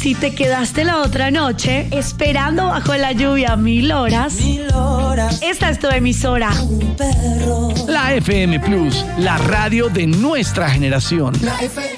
Si te quedaste la otra noche esperando bajo la lluvia 1000 horas, esta es tu emisora. La FM Plus, la radio de nuestra generación.